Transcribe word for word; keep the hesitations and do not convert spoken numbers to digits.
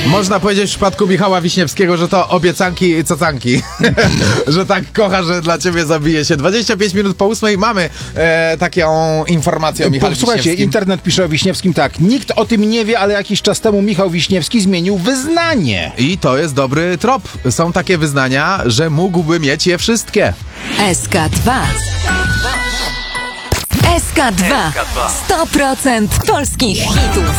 Można powiedzieć w przypadku Michała Wiśniewskiego, że to obiecanki i cacanki. Że tak kocha, że dla ciebie zabije się. dwadzieścia pięć minut po ósmej mamy e, taką informację o Michale Słuchajcie, Wiśniewskim. internet pisze o Wiśniewskim tak. Nikt o tym nie wie, ale jakiś czas temu Michał Wiśniewski zmienił wyznanie. I to jest dobry trop. Są takie wyznania, że mógłby mieć je wszystkie. S K dwa. S K dwa. sto procent polskich hitów.